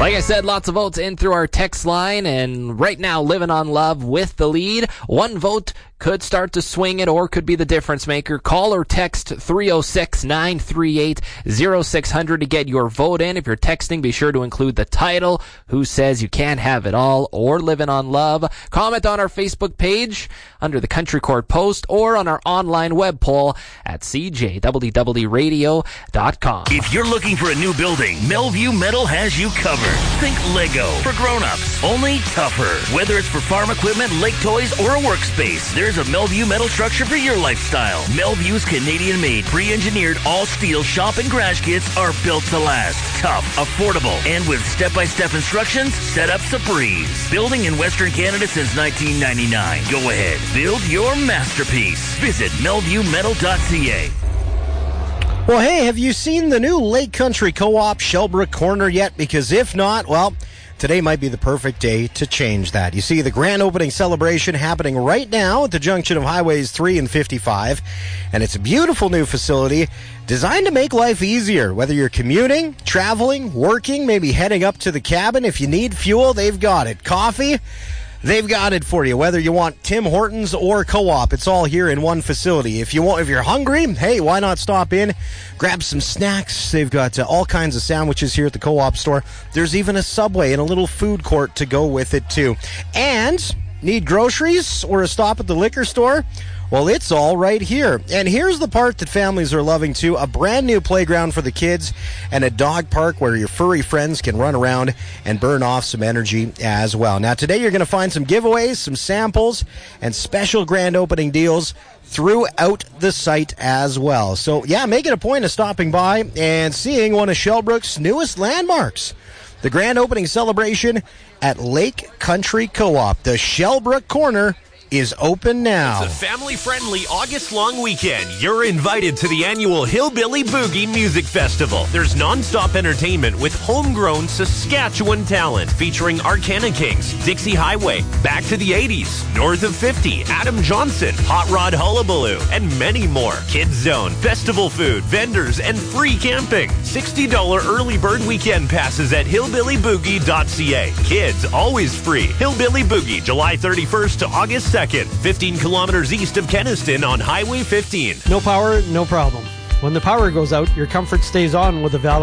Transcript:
Like I said, lots of votes in through our text line, and right now, Living on Love with the lead. One vote could start to swing it or could be the difference maker. Call or text 306-938-0600 to get your vote in. If you're texting, be sure to include the title, Who Says You Can't Have It All, or Living on Love. Comment on our Facebook page under the Country Court post or on our online web poll at cjwwradio.com. If you're looking for a new building, Melview Metal has you covered. Think Lego for grown-ups, only tougher. Whether it's for farm equipment, lake toys, or a workspace, there's a Melview metal structure for your lifestyle. Melview's Canadian-made, pre-engineered, all-steel shop and garage kits are built to last. Tough, affordable, and with step-by-step instructions, setup's a breeze. Building in Western Canada since 1999. Go ahead, build your masterpiece. Visit melviewmetal.ca. Well, hey, have you seen the new Lake Country Co-op Shellbrook Corner yet? Because if not, well, today might be the perfect day to change that. You see, the grand opening celebration happening right now at the junction of Highways 3 and 55, and it's a beautiful new facility designed to make life easier. Whether you're commuting, traveling, working, maybe heading up to the cabin, if you need fuel, they've got it. Coffee? They've got it for you. Whether you want Tim Hortons or Co-op, it's all here in one facility. If you're hungry, hey, why not stop in, grab some snacks. They've got all kinds of sandwiches here at the Co-op store. There's even a Subway and a little food court to go with it too. And need groceries or a stop at the liquor store? Well, it's all right here. And here's the part that families are loving too. A brand new playground for the kids and a dog park where your furry friends can run around and burn off some energy as well. Now, today you're going to find some giveaways, some samples, and special grand opening deals throughout the site as well. So, yeah, make it a point of stopping by and seeing one of Shellbrook's newest landmarks. The grand opening celebration at Lake Country Co-op. The Shellbrook Corner is open now. It's a family-friendly August-long weekend. You're invited to the annual Hillbilly Boogie Music Festival. There's non-stop entertainment with homegrown Saskatchewan talent featuring Arcana Kings, Dixie Highway, Back to the 80s, North of 50, Adam Johnson, Hot Rod Hullabaloo, and many more. Kids Zone, festival food, vendors, and free camping. $60 early bird weekend passes at hillbillyboogie.ca. Kids always free. Hillbilly Boogie, July 31st to August 2nd. 15 kilometers east of Kenniston on Highway 15. No power, no problem. When the power goes out, your comfort stays on with a Valor